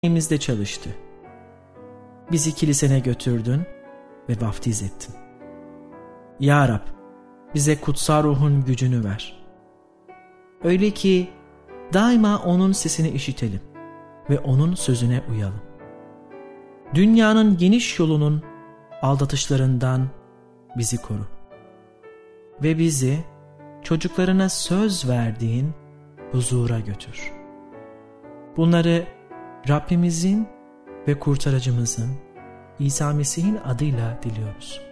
elimizde çalıştı. Bizi kilisene götürdün ve vaftiz ettin. Ya Rab, bize kutsal ruhun gücünü ver. Öyle ki daima onun sesini işitelim ve onun sözüne uyalım. Dünyanın geniş yolunun aldatışlarından bizi koru. Ve bizi çocuklarına söz verdiğin huzura götür. Bunları Rabbimizin ve kurtarıcımızın İsa Mesih'in adıyla diliyoruz.